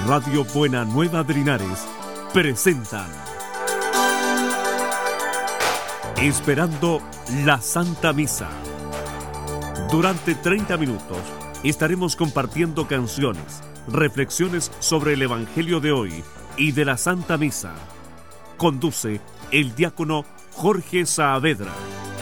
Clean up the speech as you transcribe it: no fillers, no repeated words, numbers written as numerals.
Radio Buena Nueva de Linares presentan Esperando la Santa Misa. Durante 30 minutos estaremos compartiendo canciones, reflexiones sobre el Evangelio de hoy y de la Santa Misa. Conduce el diácono Jorge Saavedra.